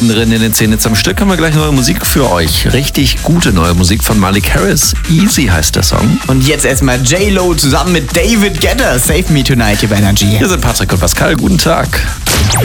mittendrin in den 10 Hits am Stück haben wir gleich neue Musik für euch. Richtig gute neue Musik von Malik Harris. Easy heißt der Song. Und jetzt erstmal J-Lo zusammen mit David Guetta. Save Me Tonight hier bei Energy. Hier sind Patrick und Pascal. Guten Tag.